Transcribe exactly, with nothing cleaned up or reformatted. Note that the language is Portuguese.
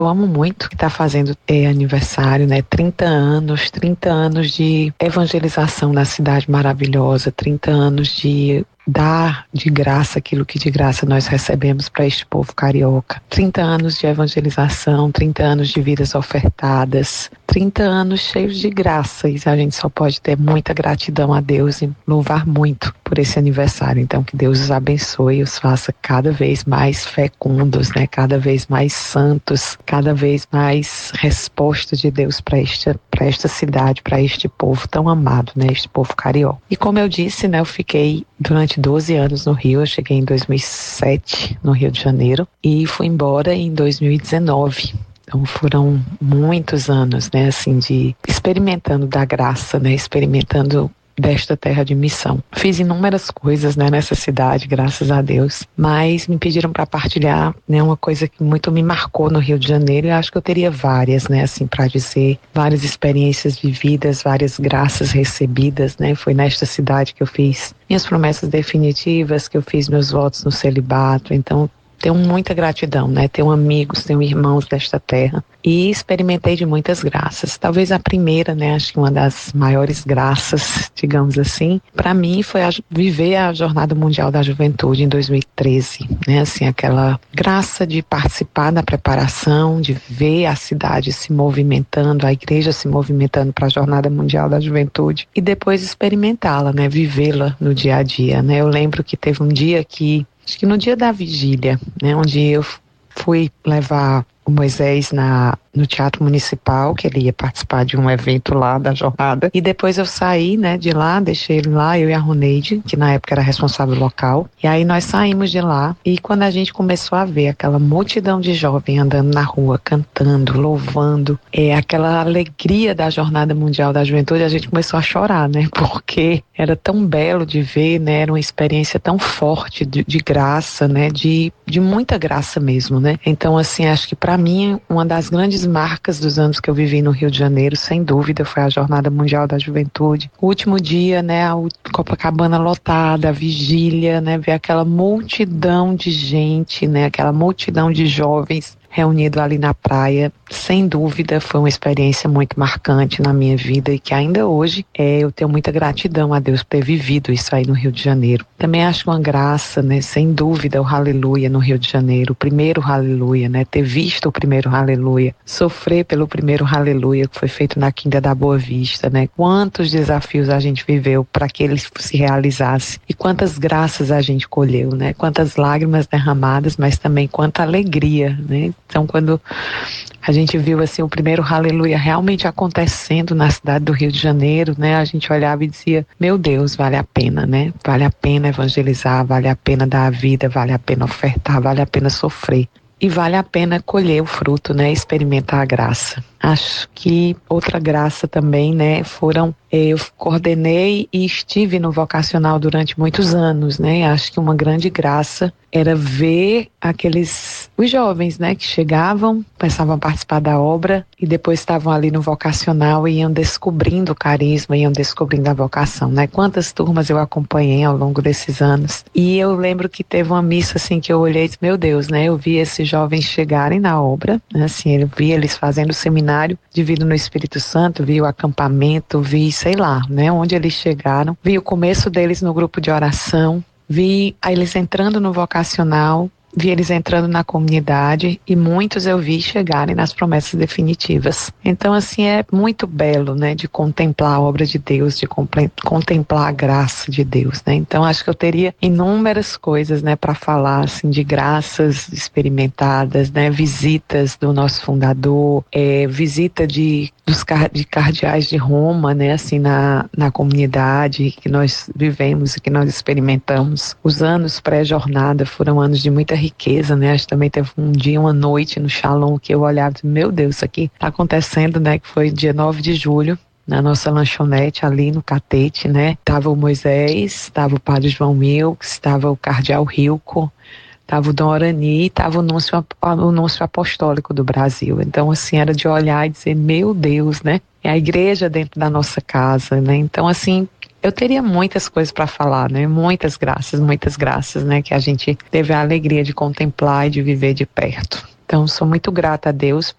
Eu amo muito que está fazendo é, aniversário, né? trinta anos, trinta anos de evangelização na cidade maravilhosa, trinta anos de dar de graça aquilo que de graça nós recebemos para este povo carioca. trinta anos de evangelização, trinta anos de vidas ofertadas, trinta anos cheios de graça, e a gente só pode ter muita gratidão a Deus e louvar muito por esse aniversário. Então que Deus os abençoe e os faça cada vez mais fecundos, né? Cada vez mais santos, cada vez mais resposta de Deus para esta, para esta cidade, para este povo tão amado, né? Este povo carioca. E como eu disse, né? Eu fiquei durante doze anos no Rio. Eu cheguei em dois mil e sete no Rio de Janeiro e fui embora em dois mil e dezenove. Então foram muitos anos, né, assim, de experimentando da graça, né, experimentando desta terra de missão. Fiz inúmeras coisas, né, nessa cidade, graças a Deus, mas me pediram para partilhar, né, uma coisa que muito me marcou no Rio de Janeiro, e acho que eu teria várias, né, assim, para dizer, várias experiências vividas, várias graças recebidas, né. Foi nesta cidade que eu fiz minhas promessas definitivas, que eu fiz meus votos no celibato. Então tenho muita gratidão, né? Tenho amigos, tenho irmãos desta terra e experimentei de muitas graças. Talvez a primeira, né? Acho que uma das maiores graças, digamos assim, para mim foi a, viver a Jornada Mundial da Juventude em dois mil e treze, né? Assim, aquela graça de participar da preparação, de ver a cidade se movimentando, a igreja se movimentando para a Jornada Mundial da Juventude e depois experimentá-la, né? Vivê-la no dia a dia, né? Eu lembro que teve um dia que acho que no dia da vigília, né, onde eu fui levar o Moisés na, no Teatro Municipal, que ele ia participar de um evento lá da jornada, e depois eu saí, né, de lá, deixei ele lá, eu e a Roneide, que na época era responsável local, e aí nós saímos de lá, e quando a gente começou a ver aquela multidão de jovens andando na rua, cantando, louvando, é, aquela alegria da Jornada Mundial da Juventude, a gente começou a chorar, né, porque era tão belo de ver, né, era uma experiência tão forte de, de graça, né, de, de muita graça mesmo, né, então assim, acho que para mim, uma das grandes marcas dos anos que eu vivi no Rio de Janeiro, sem dúvida, foi a Jornada Mundial da Juventude. O último dia, né, a Copacabana lotada, a vigília, né, ver aquela multidão de gente, né, aquela multidão de jovens reunido ali na praia, sem dúvida foi uma experiência muito marcante na minha vida e que ainda hoje é, eu tenho muita gratidão a Deus por ter vivido isso aí no Rio de Janeiro. Também acho uma graça, né, sem dúvida, o Aleluia no Rio de Janeiro, o primeiro Aleluia, né, ter visto o primeiro Aleluia, sofrer pelo primeiro Aleluia que foi feito na Quinta da Boa Vista, né, quantos desafios a gente viveu para que ele se realizasse e quantas graças a gente colheu, né, quantas lágrimas derramadas, mas também quanta alegria, né. Então, quando a gente viu assim o primeiro Aleluia realmente acontecendo na cidade do Rio de Janeiro, né, a gente olhava e dizia, meu Deus, vale a pena, né? Vale a pena evangelizar, vale a pena dar a vida, vale a pena ofertar, vale a pena sofrer. E vale a pena colher o fruto, né? Experimentar a graça. Acho que outra graça também, né? Foram, eu coordenei e estive no vocacional durante muitos anos, né? Acho que uma grande graça era ver aqueles, os jovens, né? Que chegavam, começavam a participar da obra e depois estavam ali no vocacional e iam descobrindo o carisma, iam descobrindo a vocação, né? Quantas turmas eu acompanhei ao longo desses anos. E eu lembro que teve uma missa assim que eu olhei e disse, meu Deus, né? Eu vi esses jovens chegarem na obra, né? Assim, eu vi eles fazendo o seminário de vida no Espírito Santo, vi o acampamento, vi, sei lá, né, onde eles chegaram, vi o começo deles no grupo de oração, vi eles entrando no vocacional, vi eles entrando na comunidade e muitos eu vi chegarem nas promessas definitivas. Então, assim, é muito belo, né, de contemplar a obra de Deus, de contemplar a graça de Deus, né. Então, acho que eu teria inúmeras coisas, né, para falar, assim, de graças experimentadas, né, visitas do nosso fundador, é, visita de dos de cardeais de Roma, né, assim, na, na comunidade que nós vivemos e que nós experimentamos. Os anos pré-jornada foram anos de muita riqueza, né, acho que também teve um dia, uma noite no Shalom que eu olhava e disse, meu Deus, isso aqui tá acontecendo, né, que foi dia nove de julho, na nossa lanchonete ali no Catete, né, tava o Moisés, tava o padre João Wilkes, tava o cardeal Rilco, estava o Dom Orani, estava o núncio, o núncio apostólico do Brasil. Então, assim, era de olhar e dizer, meu Deus, né? É a igreja dentro da nossa casa, né? Então, assim, eu teria muitas coisas para falar, né? Muitas graças, muitas graças, né? Que a gente teve a alegria de contemplar e de viver de perto. Então, sou muito grata a Deus